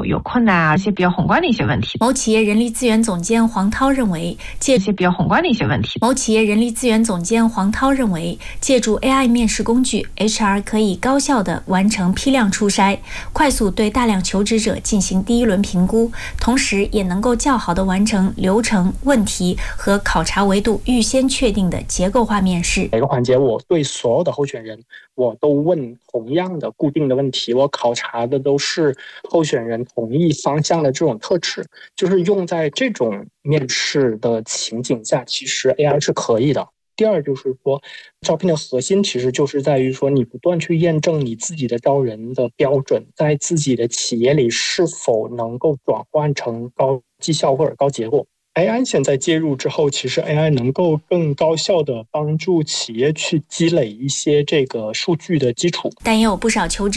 有困难啊，一些比较宏观的一些问题。 某企业人力资源总监黄涛认为， 一些比较宏观的一些问题。 某企业人力资源总监黄涛认为，借助 AI 面试工具 ，HR 可以高效地完成批量初筛，快速对大量求职者进行第一轮评估，同时也能够较好地完成流程、问题和考察维度预先确定的结构化面试。 每个环节我对所有的候选人我都问同样的固定的问题，我考察的都是候选人同一方向的这种特质，就是用在这种面试的情景下，其实 AI 是可以的。第二就是说，招聘的核心其实就是在于说，你不断去验证你自己的招人的标准，在自己的企业里是否能够转换成高绩效或者高结果。AI 现在介入之后，其实 AI 能够更高效地帮助企业去积累一些这个数据的基础， 但也有不少求职